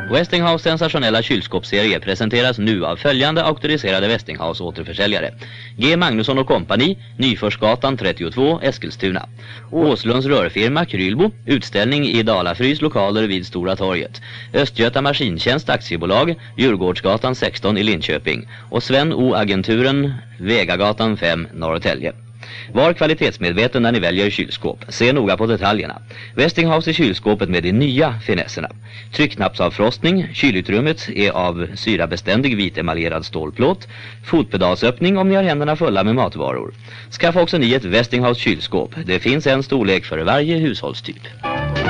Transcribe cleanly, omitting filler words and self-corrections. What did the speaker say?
Westinghouse sensationella kylskåpsserie presenteras nu av följande auktoriserade Westinghouse återförsäljare: G. Magnusson och Company, Nyforsgatan 32, Eskilstuna. Åslunds rörfirma Krylbo, utställning i Dalafrys lokaler vid Stora torget. Östgöta Maskintjänst aktiebolag, Djurgårdsgatan 16 i Linköping. Och Sven O-agenturen, Vegagatan 5, Norrtälje. Var kvalitetsmedveten när ni väljer kylskåp. Se noga på detaljerna. Westinghouse i kylskåpet med de nya finesserna. Tryckknappsavfrostning. Kylutrymmet är av syrabeständig vitemaljerad stålplåt. Fotpedalsöppning om ni har händerna fulla med matvaror. Skaffa också ni ett Westinghouse kylskåp. Det finns en storlek för varje hushållstyp.